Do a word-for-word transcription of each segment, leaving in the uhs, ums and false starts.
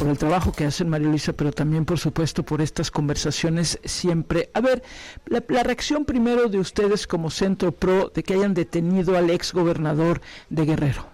por el trabajo que hacen, María Luisa, pero también, por supuesto, por estas conversaciones siempre. A ver, la, la reacción primero de ustedes como Centro Pro de que hayan detenido al ex gobernador de Guerrero.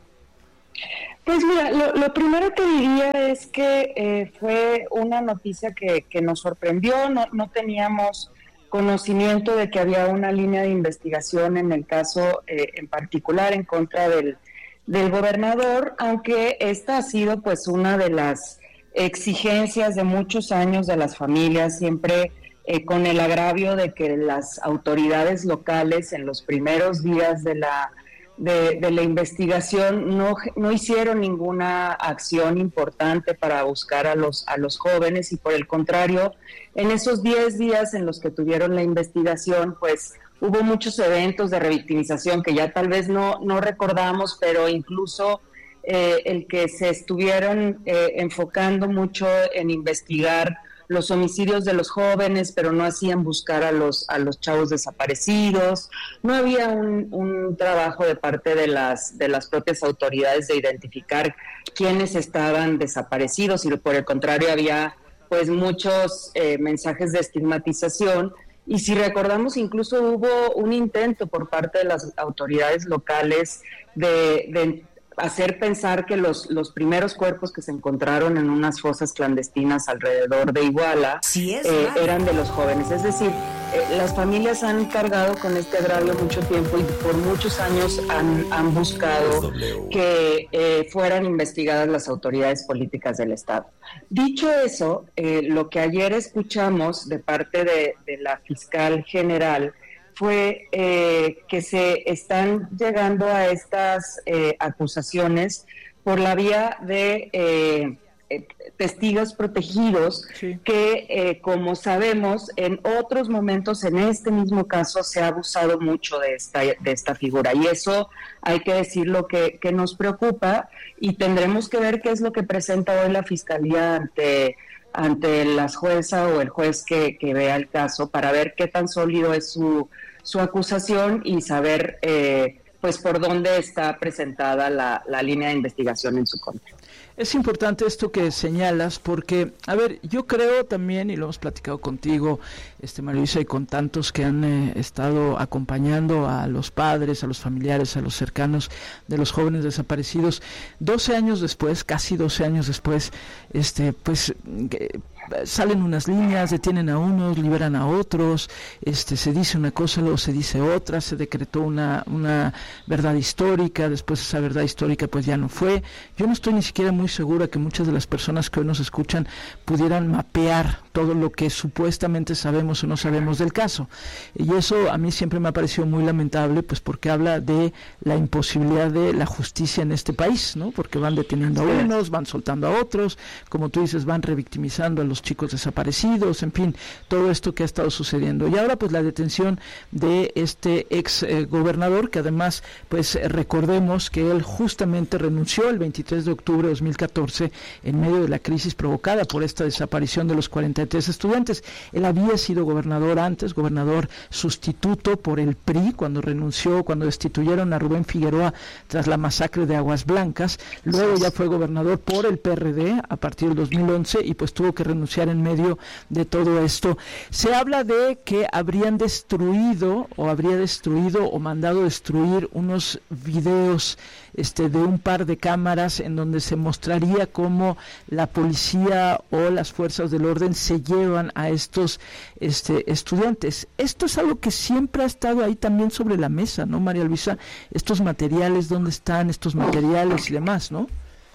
Pues mira, lo, lo primero que diría es que eh, fue una noticia que, que nos sorprendió, no, no teníamos conocimiento de que había una línea de investigación en el caso eh, en particular en contra del, del gobernador, aunque esta ha sido pues una de las exigencias de muchos años de las familias, siempre eh, con el agravio de que las autoridades locales en los primeros días de la De, de la investigación no, no hicieron ninguna acción importante para buscar a los, a los jóvenes, y por el contrario, en esos diez días en los que tuvieron la investigación, pues hubo muchos eventos de revictimización que ya tal vez no, no recordamos, pero incluso eh, el que se estuvieron eh, enfocando mucho en investigar los homicidios de los jóvenes, pero no hacían buscar a los a los chavos desaparecidos. No había un, un trabajo de parte de las de las propias autoridades de identificar quiénes estaban desaparecidos, y por el contrario había pues muchos eh, mensajes de estigmatización. Y si recordamos, incluso hubo un intento por parte de las autoridades locales de, de hacer pensar que los, los primeros cuerpos que se encontraron en unas fosas clandestinas alrededor de Iguala sí es, eh, eran de los jóvenes. Es decir, eh, las familias han cargado con este agravio mucho tiempo y por muchos años han, han buscado que eh, fueran investigadas las autoridades políticas del Estado. Dicho eso, eh, lo que ayer escuchamos de parte de, de la fiscal general fue eh, que se están llegando a estas eh, acusaciones por la vía de eh, eh, testigos protegidos, sí. que eh, como sabemos en otros momentos en este mismo caso se ha abusado mucho de esta, de esta figura, y eso hay que decirlo que, que nos preocupa, y tendremos que ver qué es lo que presenta hoy la Fiscalía ante ante la jueza o el juez que, que vea el caso, para ver qué tan sólido es su su acusación y saber eh, pues por dónde está presentada la, la línea de investigación en su contra. Es importante esto que señalas porque, a ver, yo creo también, y lo hemos platicado contigo, este María Luisa, y con tantos que han eh, estado acompañando a los padres, a los familiares, a los cercanos de los jóvenes desaparecidos, doce años después, casi doce años después, este, pues eh, salen unas líneas, detienen a unos, liberan a otros, este, se dice una cosa, luego se dice otra, se decretó una, una verdad histórica, después esa verdad histórica pues ya no fue. Yo no estoy ni siquiera muy segura que muchas de las personas que hoy nos escuchan pudieran mapear todo lo que supuestamente sabemos o no sabemos del caso, y eso a mí siempre me ha parecido muy lamentable, pues porque habla de la imposibilidad de la justicia en este país, ¿no? Porque van deteniendo a unos, van soltando a otros, como tú dices, van revictimizando a los chicos desaparecidos, en fin, todo esto que ha estado sucediendo. Y ahora pues la detención de este ex eh, gobernador, que además pues recordemos que él justamente renunció el veintitrés de octubre de dos mil catorce en medio de la crisis provocada por esta desaparición de los cuarenta y tres estudiantes. Él había sido gobernador antes, gobernador sustituto por el P R I, cuando renunció, cuando destituyeron a Rubén Figueroa tras la masacre de Aguas Blancas. Luego ya fue gobernador por el P R D a partir del dos mil once y pues tuvo que renunciar en medio de todo esto. Se habla de que habrían destruido o habría destruido o mandado destruir unos videos este de un par de cámaras en donde se mostraría cómo la policía o las fuerzas del orden se llevan a estos este estudiantes. Esto es algo que siempre ha estado ahí también sobre la mesa, ¿no, María Luisa? Estos materiales, ¿dónde están estos materiales y demás, no?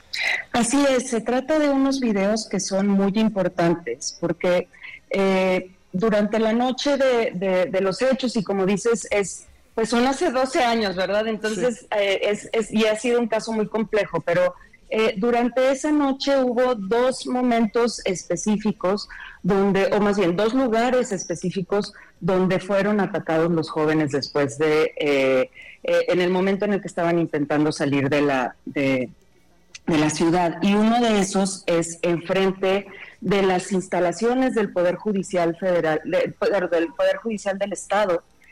Así es, se trata de unos videos que son muy importantes porque eh, durante la noche de, de, de los hechos, y como dices, es pues son hace doce años, ¿verdad? Entonces, sí. eh, es, es, y ha sido un caso muy complejo, pero eh, durante esa noche hubo dos momentos específicos donde, o más bien dos lugares específicos donde fueron atacados los jóvenes después de, eh, eh, en el momento en el que estaban intentando salir de la, de, de la ciudad. Y uno de esos es enfrente de las instalaciones del Poder Judicial Federal, de, del Poder Judicial del Estado,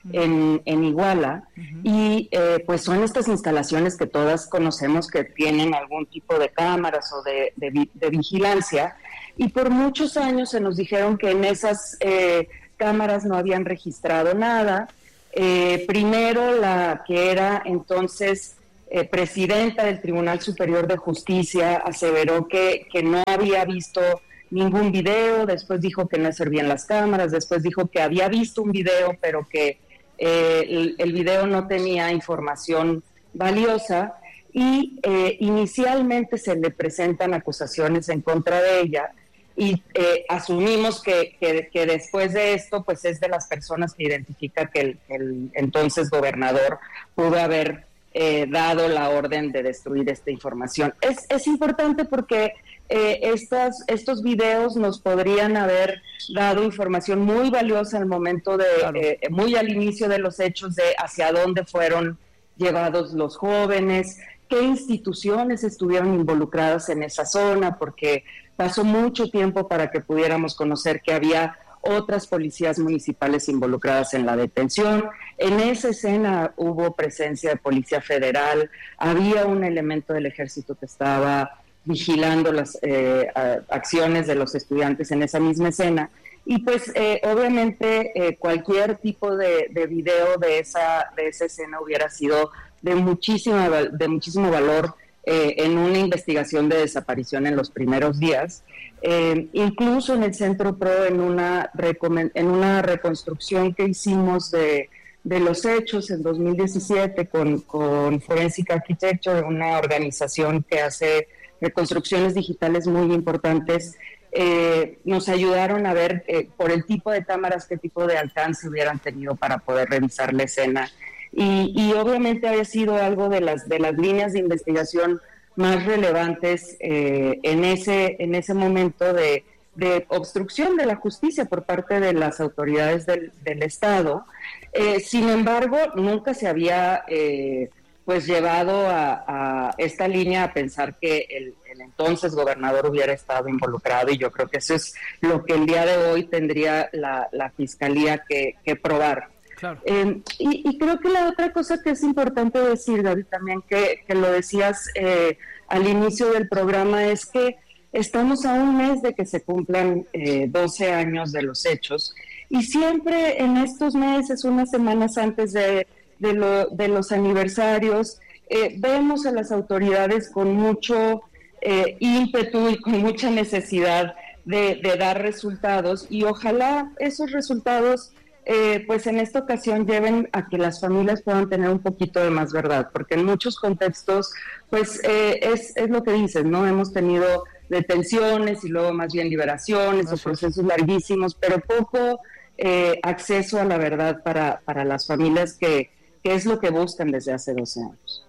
en, en Iguala, uh-huh. y eh, pues son estas instalaciones que todas conocemos que tienen algún tipo de cámaras o de, de, de vigilancia, y por muchos años se nos dijeron que en esas eh, cámaras no habían registrado nada. Eh, primero la que era entonces eh, presidenta del Tribunal Superior de Justicia aseveró que, que no había visto ningún video, después dijo que no servían las cámaras, después dijo que había visto un video pero que eh, el, el video no tenía información valiosa, y eh, inicialmente se le presentan acusaciones en contra de ella, y eh, asumimos que, que, que después de esto pues es de las personas que identifica que el, el entonces gobernador pudo haber eh, dado la orden de destruir esta información. Es, es importante porque eh, estas, estos videos nos podrían haber dado información muy valiosa al momento de, claro. eh, muy al inicio de los hechos, de hacia dónde fueron llevados los jóvenes, qué instituciones estuvieron involucradas en esa zona, porque pasó mucho tiempo para que pudiéramos conocer que había otras policías municipales involucradas en la detención. En esa escena hubo presencia de Policía Federal, había un elemento del ejército que estaba vigilando las eh, acciones de los estudiantes en esa misma escena, y pues eh, obviamente eh, cualquier tipo de, de video de esa, de esa escena hubiera sido de, muchísima, de muchísimo valor eh, en una investigación de desaparición en los primeros días. Eh, incluso en el Centro Pro, en una, en una reconstrucción que hicimos de, de los hechos en dos mil diecisiete con, con Forensic Architecture, una organización que hace reconstrucciones digitales muy importantes, eh, nos ayudaron a ver eh, por el tipo de cámaras qué tipo de alcance hubieran tenido para poder revisar la escena. Y, y obviamente había sido algo de las, de las líneas de investigación más relevantes eh, en ese en ese momento de, de obstrucción de la justicia por parte de las autoridades del, del Estado. Eh, sin embargo, nunca se había eh, pues llevado a, a esta línea a pensar que el, el entonces gobernador hubiera estado involucrado, y yo creo que eso es lo que el día de hoy tendría la, la Fiscalía que, que probar. Claro. Eh, y, y creo que la otra cosa que es importante decir, David, también que, que lo decías eh, al inicio del programa, es que estamos a un mes de que se cumplan eh, doce años de los hechos, y siempre en estos meses, unas semanas antes de, de, lo, de los aniversarios, eh, vemos a las autoridades con mucho eh, ímpetu y con mucha necesidad de, de dar resultados, y ojalá esos resultados Eh, pues en esta ocasión lleven a que las familias puedan tener un poquito de más verdad, porque en muchos contextos, pues eh, es, es lo que dices, ¿no? Hemos tenido detenciones y luego más bien liberaciones o procesos larguísimos, pero poco eh, acceso a la verdad para, para las familias, que, que es lo que buscan desde hace doce años.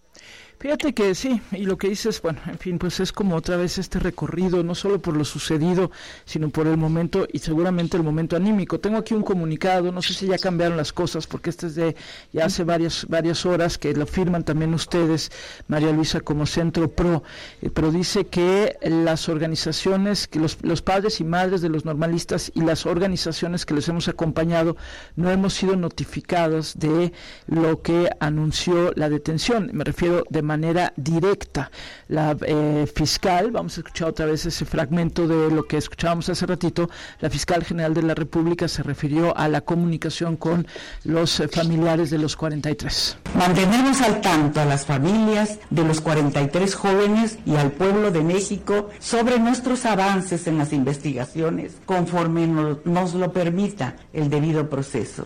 Fíjate que sí, y lo que dices, bueno, en fin, pues es como otra vez este recorrido, no solo por lo sucedido, sino por el momento, y seguramente el momento anímico. Tengo aquí un comunicado, no sé si ya cambiaron las cosas, porque este es de ya hace varias varias horas, que lo firman también ustedes, María Luisa, como Centro Pro, eh, pero dice que las organizaciones, que los, los padres y madres de los normalistas y las organizaciones que les hemos acompañado no hemos sido notificados de lo que anunció la detención. Me refiero de manera directa. La eh, fiscal, vamos a escuchar otra vez ese fragmento de lo que escuchábamos hace ratito, la fiscal general de la República se refirió a la comunicación con los eh, familiares de los cuarenta y tres. Mantenemos al tanto a las familias de los cuarenta y tres jóvenes y al pueblo de México sobre nuestros avances en las investigaciones, conforme no, nos lo permita el debido proceso.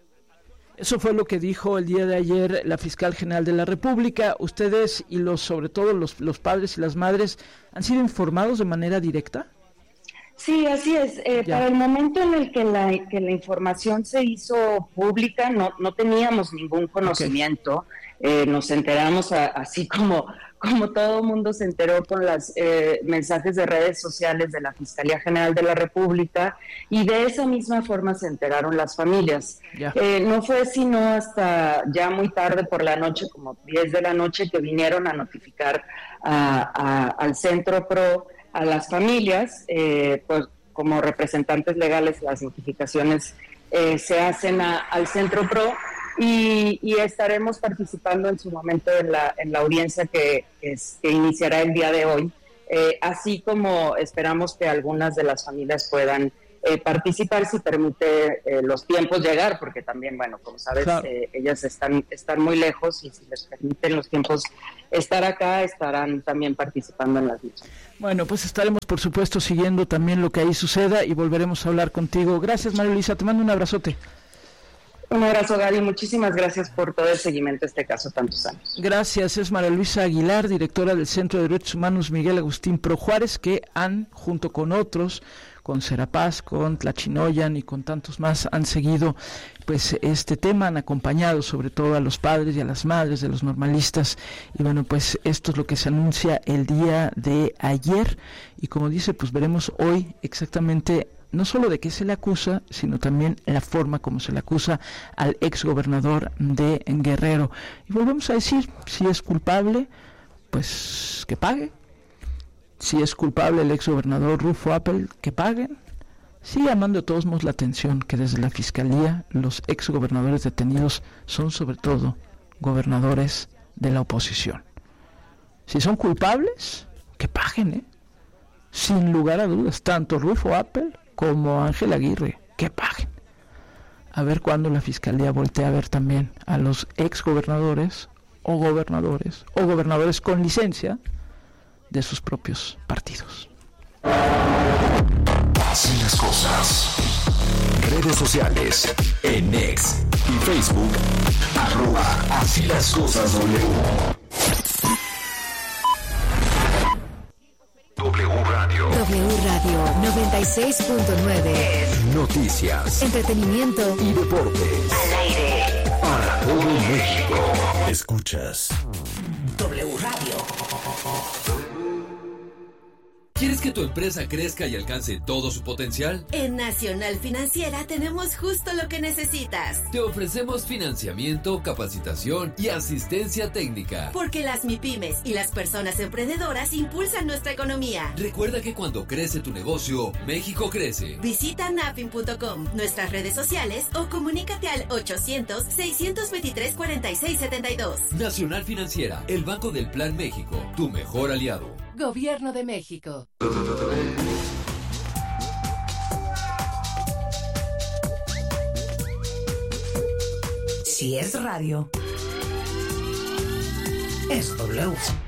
Eso fue lo que dijo el día de ayer la fiscal general de la República. Ustedes y los, sobre todo los, los padres y las madres, ¿han sido informados de manera directa? Sí, así es. Eh, para el momento en el que la, que la información se hizo pública, no, no teníamos ningún conocimiento. Okay. Eh, nos enteramos a, así como, como todo el mundo se enteró con los eh, mensajes de redes sociales de la Fiscalía General de la República, y de esa misma forma se enteraron las familias. Yeah. Eh, no fue sino hasta ya muy tarde por la noche, como diez de la noche, que vinieron a notificar a, a, al Centro Pro a las familias, eh, pues como representantes legales las notificaciones eh, se hacen a, al Centro Pro y, y estaremos participando en su momento en la, en la audiencia que, que, es, que iniciará el día de hoy, eh, así como esperamos que algunas de las familias puedan Eh, participar si permite eh, los tiempos llegar, porque también, bueno, como sabes, claro. eh, ellas están, están muy lejos y si les permiten los tiempos estar acá, estarán también participando en las mismas. Bueno, pues estaremos, por supuesto, siguiendo también lo que ahí suceda y volveremos a hablar contigo. Gracias, María Luisa, te mando un abrazote. Un abrazo, Gaby. Muchísimas gracias por todo el seguimiento de este caso tantos años. Gracias. Es María Luisa Aguilar, directora del Centro de Derechos Humanos Miguel Agustín Pro Juárez, que han, junto con otros, con Serapaz, con Tlachinoyan y con tantos más, han seguido pues este tema, han acompañado sobre todo a los padres y a las madres de los normalistas, y bueno, pues esto es lo que se anuncia el día de ayer, y como dice, pues veremos hoy exactamente no solo de qué se le acusa, sino también la forma como se le acusa al exgobernador de Guerrero. Y volvemos a decir, si es culpable, pues que pague. Si es culpable el exgobernador Rufo Appel, que paguen. Sí, llamando de todos modos la atención que desde la Fiscalía los exgobernadores detenidos son sobre todo gobernadores de la oposición. Si son culpables, que paguen, ¿eh? Sin lugar a dudas, tanto Rufo Appel como Ángel Aguirre, que paguen. A ver cuándo la Fiscalía voltea a ver también a los exgobernadores o gobernadores o gobernadores con licencia de sus propios partidos. Así las cosas. Redes sociales, en X y Facebook, arroba Así las cosas W. W Radio. W Radio noventa y seis punto nueve. Noticias, entretenimiento y deportes. Al aire. Para todo México. Escuchas W Radio. ¿Quieres que tu empresa crezca y alcance todo su potencial? En Nacional Financiera tenemos justo lo que necesitas. Te ofrecemos financiamiento, capacitación y asistencia técnica. Porque las MIPYMES y las personas emprendedoras impulsan nuestra economía. Recuerda que cuando crece tu negocio, México crece. Visita nafin punto com, nuestras redes sociales o comunícate al ochocientos, seiscientos veintitrés, cuarenta y seis setenta y dos. Nacional Financiera, el Banco del Plan México, tu mejor aliado. Gobierno de México. Si es radio, es W.